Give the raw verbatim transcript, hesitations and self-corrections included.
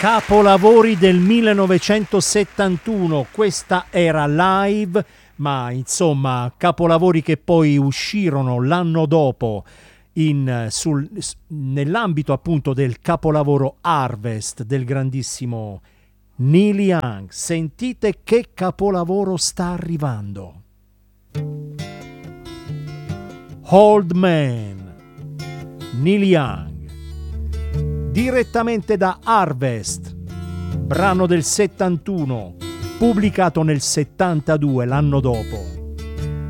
Capolavori del millenovecentosettantuno, questa era Live, ma insomma capolavori che poi uscirono l'anno dopo in, sul, nell'ambito appunto del capolavoro Harvest del grandissimo Neil Young. Sentite che capolavoro sta arrivando. Old Man, Neil Young, direttamente da Harvest, brano del settantuno, pubblicato nel settantadue, l'anno dopo.